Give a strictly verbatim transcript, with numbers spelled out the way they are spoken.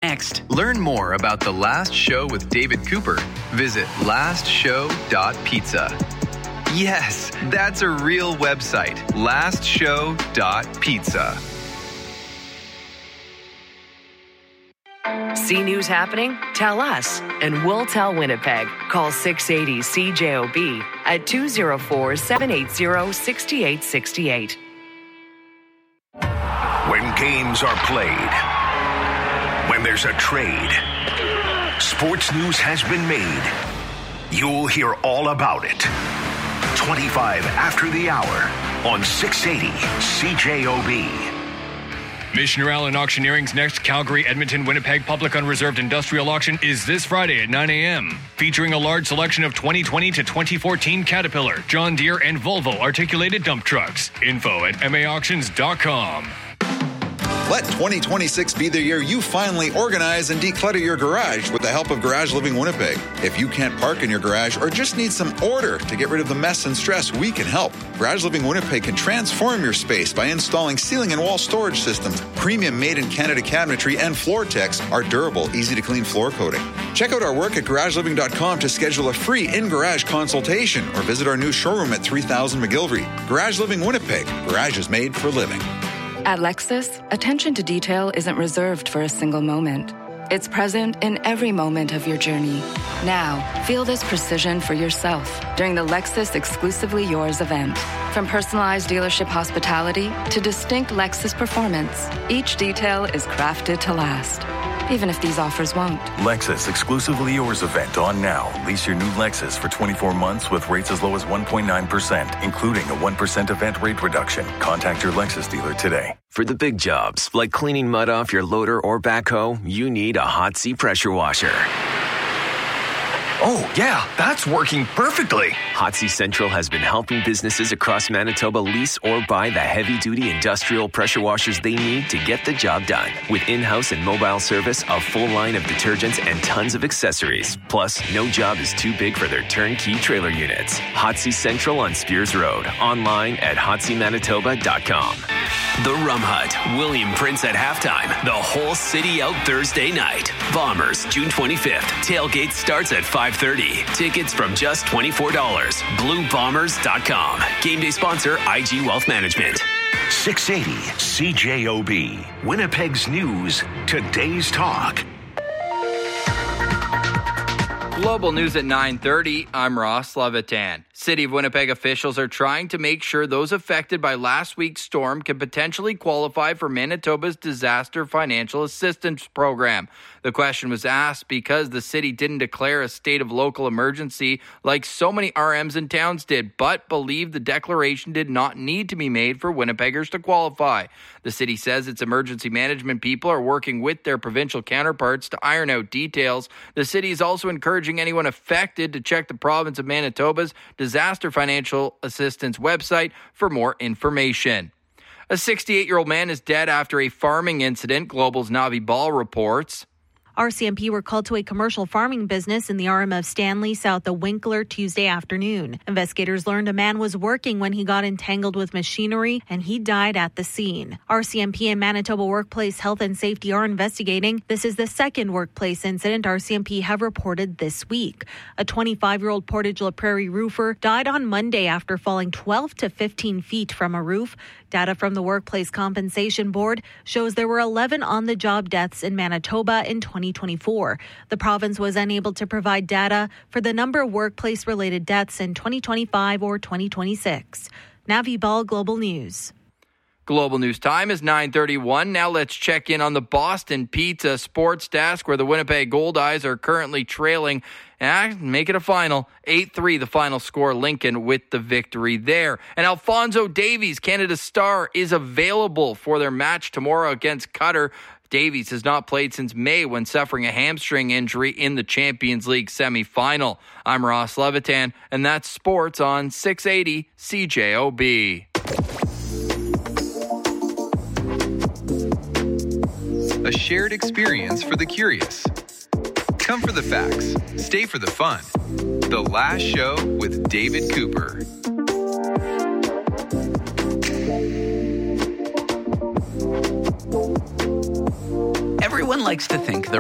next. Learn more about The Last Show with David Cooper. Visit last show dot pizza. Yes, that's a real website. last show dot pizza. See news happening? Tell us, and we'll tell Winnipeg. Call six eighty C J O B at two oh four, seven eight zero, six eight six eight. When games are played, when there's a trade, sports news has been made. You'll hear all about it. twenty-five after the hour on six eighty C J O B. Missioner Allen Auctioneering's next Calgary, Edmonton, Winnipeg Public Unreserved Industrial Auction is this Friday at nine a.m. Featuring a large selection of twenty twenty to twenty fourteen Caterpillar, John Deere, and Volvo articulated dump trucks. Info at m a auctions dot com. Let twenty twenty-six be the year you finally organize and declutter your garage with the help of Garage Living Winnipeg. If you can't park in your garage or just need some order to get rid of the mess and stress, we can help. Garage Living Winnipeg can transform your space by installing ceiling and wall storage systems, premium made-in-Canada cabinetry, and floor techs, our durable, easy-to-clean floor coating. Check out our work at garage living dot com to schedule a free in-garage consultation or visit our new showroom at three thousand McGillivray. Garage Living Winnipeg. Garage is made for living. At Lexus, attention to detail isn't reserved for a single moment. It's present in every moment of your journey. Now, feel this precision for yourself during the Lexus Exclusively Yours event. From personalized dealership hospitality to distinct Lexus performance, each detail is crafted to last, even if these offers won't. Lexus Exclusively Yours event on now. Lease your new Lexus for twenty-four months with rates as low as one point nine percent, including a one percent event rate reduction. Contact your Lexus dealer today. For the big jobs, like cleaning mud off your loader or backhoe, you need a Hot Sea pressure washer. Oh, yeah, that's working perfectly. Hot Sea Central has been helping businesses across Manitoba lease or buy the heavy-duty industrial pressure washers they need to get the job done. With in-house and mobile service, a full line of detergents, and tons of accessories. Plus, no job is too big for their turnkey trailer units. Hot Sea Central on Spears Road. Online at hot sea manitoba dot com. The Rum Hut. William Prince at halftime. The whole city out Thursday night. Bombers, June twenty-fifth. Tailgate starts at five thirty. Tickets from just twenty-four dollars. blue bombers dot com. Game day sponsor, I G Wealth Management. six eighty C J O B. Winnipeg's News. Today's Talk. Global News at nine thirty. I'm Ross Levitan. City of Winnipeg officials are trying to make sure those affected by last week's storm can potentially qualify for Manitoba's Disaster Financial Assistance Program. The question was asked because the city didn't declare a state of local emergency like so many R Ms and towns did, but believed the declaration did not need to be made for Winnipeggers to qualify. The city says its emergency management people are working with their provincial counterparts to iron out details. The city is also encouraging anyone affected to check the province of Manitoba's Disaster Financial Assistance website for more information. A sixty-eight-year-old man is dead after a farming incident, Global's Navi Ball reports. R C M P were called to a commercial farming business in the R M of Stanley, south of Winkler, Tuesday afternoon. Investigators learned a man was working when he got entangled with machinery and he died at the scene. R C M P and Manitoba Workplace Health and Safety are investigating. This is the second workplace incident R C M P have reported this week. A twenty-five-year-old Portage La Prairie roofer died on Monday after falling twelve to fifteen feet from a roof. Data from the Workplace Compensation Board shows there were eleven on-the-job deaths in Manitoba in twenty twenty-four. The province was unable to provide data for the number of workplace-related deaths in twenty twenty-five or twenty twenty-six. Navi Ball, Global News. Global News time is nine thirty-one. Now let's check in on the Boston Pizza Sports Desk, where the Winnipeg Goldeyes are currently trailing and make it a final. eight three, the final score. Lincoln with the victory there. And Alphonso Davies, Canada's star, is available for their match tomorrow against Qatar. Davies has not played since May when suffering a hamstring injury in the Champions League semifinal. I'm Ross Levitan, and that's sports on six eighty C J O B. A shared experience for the curious. Come for the facts, stay for the fun. The Last Show with David Cooper. Everyone likes to think they're